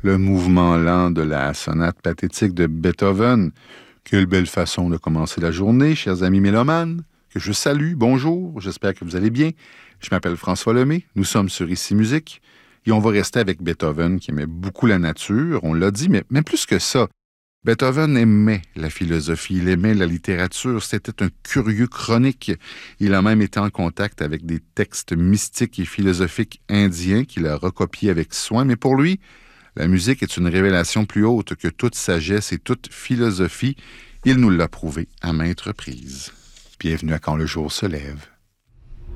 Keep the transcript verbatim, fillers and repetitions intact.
le mouvement lent de la sonate pathétique de Beethoven. Quelle belle façon de commencer la journée, chers amis mélomanes, que je salue, bonjour, j'espère que vous allez bien. Je m'appelle François Lemay, nous sommes sur Ici Musique, et on va rester avec Beethoven qui aimait beaucoup la nature, on l'a dit, mais, mais plus que ça. Beethoven aimait la philosophie, il aimait la littérature, c'était un curieux chronique. Il a même été en contact avec des textes mystiques et philosophiques indiens qu'il a recopiés avec soin, mais pour lui, la musique est une révélation plus haute que toute sagesse et toute philosophie. Il nous l'a prouvé à maintes reprises. Bienvenue à Quand le jour se lève.